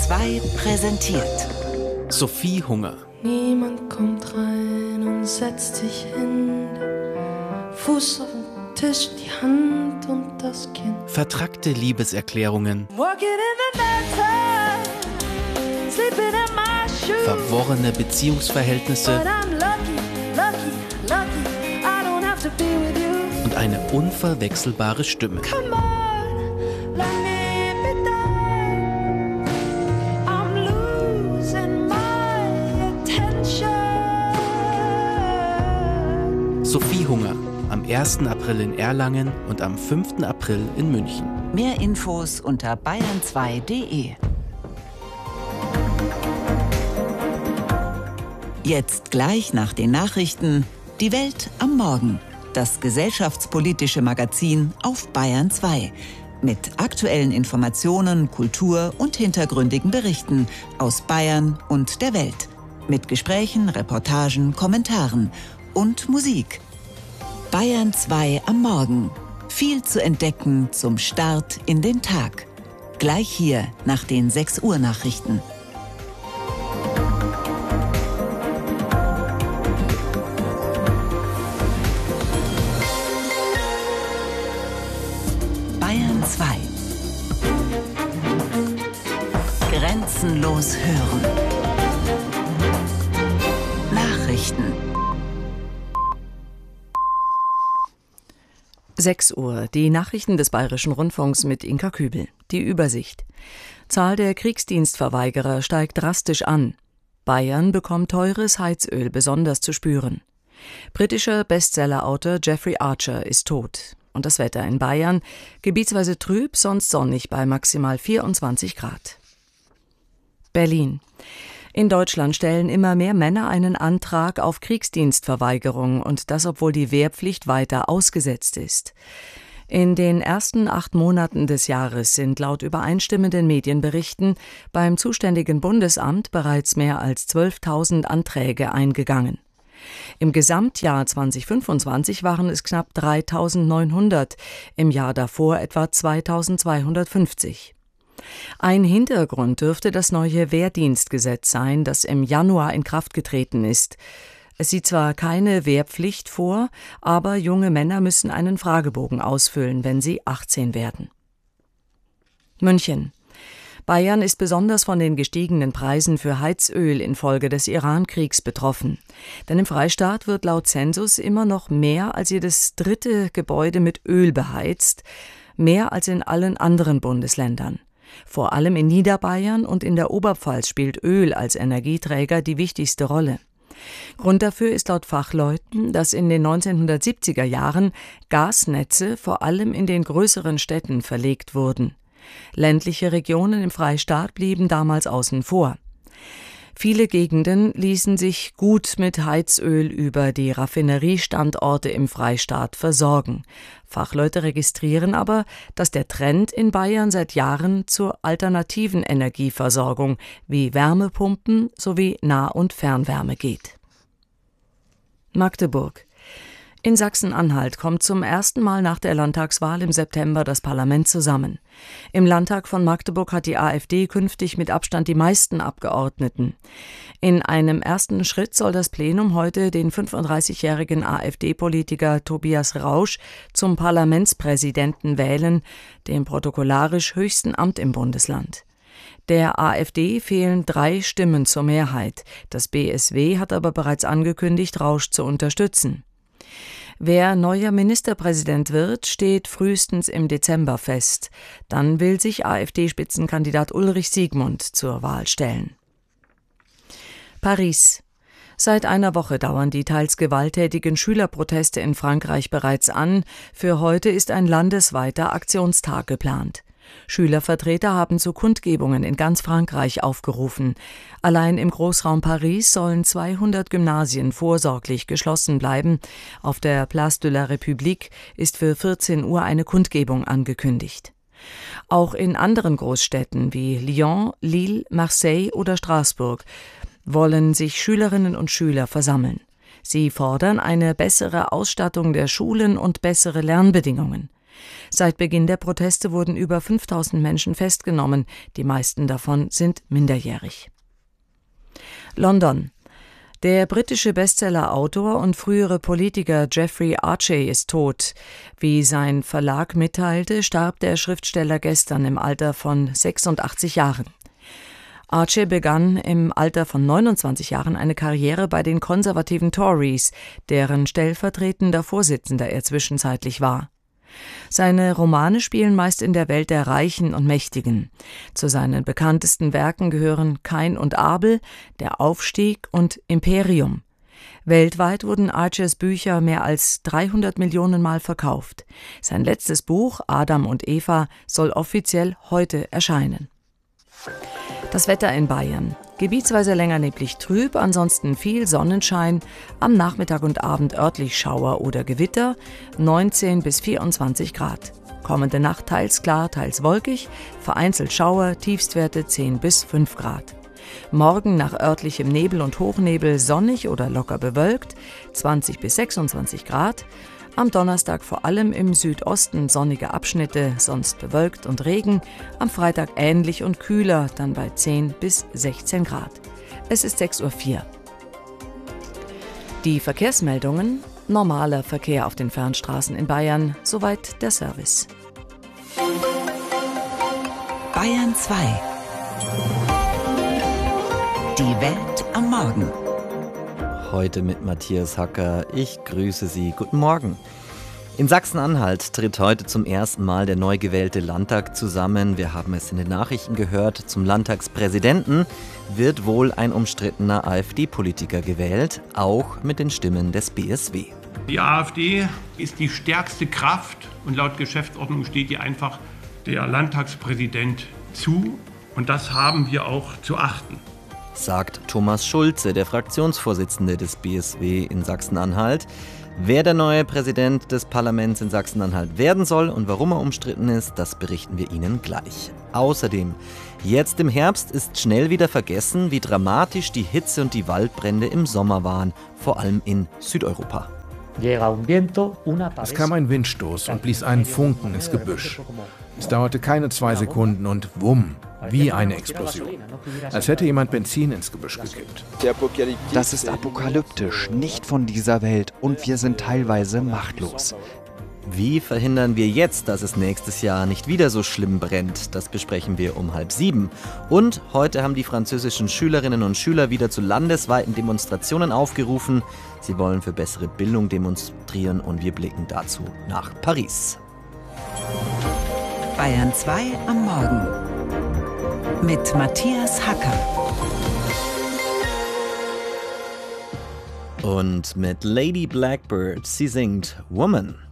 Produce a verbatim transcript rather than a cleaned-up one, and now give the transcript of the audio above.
zwei präsentiert Sophie Hunger. Niemand kommt rein und setzt sich hin. Fuß auf den Tisch, die Hand und das Kinn. Vertrackte Liebeserklärungen. Verworrene Beziehungsverhältnisse. Und eine unverwechselbare Stimme. Sophie Hunger, am ersten April in Erlangen und am fünften April in München. Mehr Infos unter bayern zwei punkt de. Jetzt gleich nach den Nachrichten Die Welt am Morgen. Das gesellschaftspolitische Magazin auf Bayern zwei. Mit aktuellen Informationen, Kultur und hintergründigen Berichten aus Bayern und der Welt. Mit Gesprächen, Reportagen, Kommentaren und Musik. Bayern zwei am Morgen. Viel zu entdecken zum Start in den Tag. Gleich hier nach den sechs Uhr Nachrichten. Bayern zwei. Grenzenlos hören. Nachrichten. sechs Uhr, die Nachrichten des Bayerischen Rundfunks mit Inka Kübel. Die Übersicht. Zahl der Kriegsdienstverweigerer steigt drastisch an. Bayern bekommt teures Heizöl besonders zu spüren. Britischer Bestsellerautor Jeffrey Archer ist tot. Und das Wetter in Bayern, gebietsweise trüb, sonst sonnig bei maximal vierundzwanzig Grad. Berlin. In Deutschland stellen immer mehr Männer einen Antrag auf Kriegsdienstverweigerung und das, obwohl die Wehrpflicht weiter ausgesetzt ist. In den ersten acht Monaten des Jahres sind laut übereinstimmenden Medienberichten beim zuständigen Bundesamt bereits mehr als zwölftausend Anträge eingegangen. Im Gesamtjahr zweitausendfünfundzwanzig waren es knapp dreitausendneunhundert, im Jahr davor etwa zweitausendzweihundertfünfzig. Ein Hintergrund dürfte das neue Wehrdienstgesetz sein, das im Januar in Kraft getreten ist. Es sieht zwar keine Wehrpflicht vor, aber junge Männer müssen einen Fragebogen ausfüllen, wenn sie achtzehn werden. München. Bayern ist besonders von den gestiegenen Preisen für Heizöl infolge des Iran-Kriegs betroffen. Denn im Freistaat wird laut Zensus immer noch mehr als jedes dritte Gebäude mit Öl beheizt, mehr als in allen anderen Bundesländern. Vor allem in Niederbayern und in der Oberpfalz spielt Öl als Energieträger die wichtigste Rolle. Grund dafür ist laut Fachleuten, dass in den neunzehnhundertsiebziger Jahren Gasnetze vor allem in den größeren Städten verlegt wurden. Ländliche Regionen im Freistaat blieben damals außen vor. Viele Gegenden ließen sich gut mit Heizöl über die Raffineriestandorte im Freistaat versorgen. Fachleute registrieren aber, dass der Trend in Bayern seit Jahren zur alternativen Energieversorgung wie Wärmepumpen sowie Nah- und Fernwärme geht. Magdeburg. In Sachsen-Anhalt kommt zum ersten Mal nach der Landtagswahl im September das Parlament zusammen. Im Landtag von Magdeburg hat die AfD künftig mit Abstand die meisten Abgeordneten. In einem ersten Schritt soll das Plenum heute den fünfunddreißigjährigen AfD-Politiker Tobias Rausch zum Parlamentspräsidenten wählen, dem protokollarisch höchsten Amt im Bundesland. Der AfD fehlen drei Stimmen zur Mehrheit. Das B S W hat aber bereits angekündigt, Rausch zu unterstützen. Wer neuer Ministerpräsident wird, steht frühestens im Dezember fest. Dann will sich AfD-Spitzenkandidat Ulrich Siegmund zur Wahl stellen. Paris. Seit einer Woche dauern die teils gewalttätigen Schülerproteste in Frankreich bereits an. Für heute ist ein landesweiter Aktionstag geplant. Schülervertreter haben zu Kundgebungen in ganz Frankreich aufgerufen. Allein im Großraum Paris sollen zweihundert Gymnasien vorsorglich geschlossen bleiben. Auf der Place de la République ist für vierzehn Uhr eine Kundgebung angekündigt. Auch in anderen Großstädten wie Lyon, Lille, Marseille oder Straßburg wollen sich Schülerinnen und Schüler versammeln. Sie fordern eine bessere Ausstattung der Schulen und bessere Lernbedingungen. Seit Beginn der Proteste wurden über fünftausend Menschen festgenommen, die meisten davon sind minderjährig. London. Der britische Bestseller-Autor und frühere Politiker Jeffrey Archer ist tot. Wie sein Verlag mitteilte, starb der Schriftsteller gestern im Alter von sechsundachtzig Jahren. Archer begann im Alter von neunundzwanzig Jahren eine Karriere bei den konservativen Tories, deren stellvertretender Vorsitzender er zwischenzeitlich war. Seine Romane spielen meist in der Welt der Reichen und Mächtigen. Zu seinen bekanntesten Werken gehören Kain und Abel, Der Aufstieg und Imperium. Weltweit wurden Archers Bücher mehr als dreihundert Millionen Mal verkauft. Sein letztes Buch, Adam und Eva, soll offiziell heute erscheinen. Das Wetter in Bayern. Gebietsweise länger neblig trüb, ansonsten viel Sonnenschein, am Nachmittag und Abend örtlich Schauer oder Gewitter, neunzehn bis vierundzwanzig Grad. Kommende Nacht teils klar, teils wolkig, vereinzelt Schauer, Tiefstwerte zehn bis fünf Grad. Morgen nach örtlichem Nebel und Hochnebel sonnig oder locker bewölkt, zwanzig bis sechsundzwanzig Grad. Am Donnerstag vor allem im Südosten sonnige Abschnitte, sonst bewölkt und Regen. Am Freitag ähnlich und kühler, dann bei zehn bis sechzehn Grad. Es ist sechs Uhr vier. Die Verkehrsmeldungen: normaler Verkehr auf den Fernstraßen in Bayern, soweit der Service. Bayern zwei. Die Welt am Morgen. Heute mit Matthias Hacker. Ich grüße Sie. Guten Morgen. In Sachsen-Anhalt tritt heute zum ersten Mal der neu gewählte Landtag zusammen. Wir haben es in den Nachrichten gehört. Zum Landtagspräsidenten wird wohl ein umstrittener AfD-Politiker gewählt, auch mit den Stimmen des B S W. Die AfD ist die stärkste Kraft und laut Geschäftsordnung steht ihr einfach der Landtagspräsident zu. Und das haben wir auch zu achten, sagt Thomas Schulze, der Fraktionsvorsitzende des B S W in Sachsen-Anhalt. Wer der neue Präsident des Parlaments in Sachsen-Anhalt werden soll und warum er umstritten ist, das berichten wir Ihnen gleich. Außerdem, jetzt im Herbst ist schnell wieder vergessen, wie dramatisch die Hitze und die Waldbrände im Sommer waren, vor allem in Südeuropa. Es kam ein Windstoß und blies einen Funken ins Gebüsch. Es dauerte keine zwei Sekunden und wumm, wie eine Explosion. Als hätte jemand Benzin ins Gebüsch gekippt. Das ist apokalyptisch, nicht von dieser Welt und wir sind teilweise machtlos. Wie verhindern wir jetzt, dass es nächstes Jahr nicht wieder so schlimm brennt? Das besprechen wir um halb sieben. Und heute haben die französischen Schülerinnen und Schüler wieder zu landesweiten Demonstrationen aufgerufen. Sie wollen für bessere Bildung demonstrieren und wir blicken dazu nach Paris. Bayern zwei am Morgen mit Matthias Hacker. Und mit Lady Blackbird, sie singt Woman.